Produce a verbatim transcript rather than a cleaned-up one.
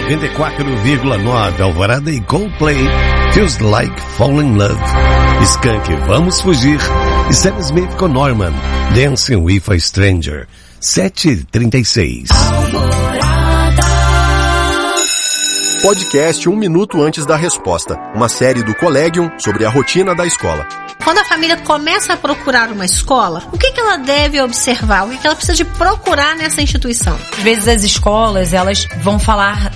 noventa e quatro vírgula nove, Alvorada e Coldplay, Feels Like Falling in Love. Skank, Vamos Fugir. E Sam Smith com Norman, Dancing with a Stranger. sete e trinta e seis. Podcast Um Minuto Antes da Resposta, uma série do Collegium sobre a rotina da escola. Quando a família começa a procurar uma escola, o que que ela deve observar? O que que ela precisa de procurar nessa instituição? Às vezes as escolas, elas vão falar